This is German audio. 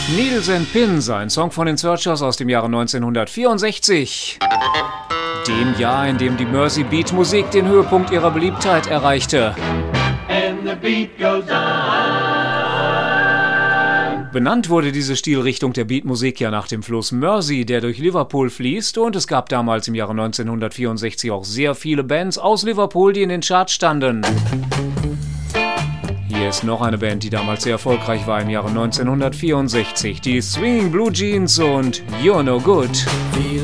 Needles and Pins, ein Song von den Searchers aus dem Jahre 1964. Dem Jahr, in dem die Mersey Beat Musik den Höhepunkt ihrer Beliebtheit erreichte. And the beat goes on. Benannt wurde diese Stilrichtung der Beatmusik ja nach dem Fluss Mersey, der durch Liverpool fließt, und es gab damals im Jahre 1964 auch sehr viele Bands aus Liverpool, die in den Charts standen. Hier ist noch eine Band, die damals sehr erfolgreich war im Jahre 1964, die Swinging Blue Jeans und You're No Good.